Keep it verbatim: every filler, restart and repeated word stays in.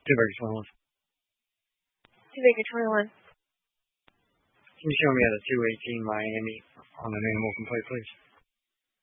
Two Baker twenty-one. Two Baker twenty-one. Can you show me at a two eighteen Miami on an animal complaint, please?